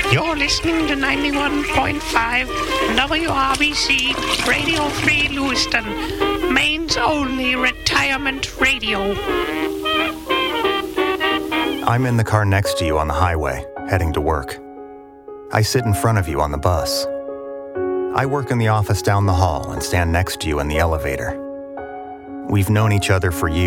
You're listening to 91.5 WRBC Radio Free Lewiston, Maine's only retirement radio. I'm in the car next to you on the highway, heading to work. I sit in front of you on the bus. I work in the office down the hall and stand next to you in the elevator. We've known each other for years.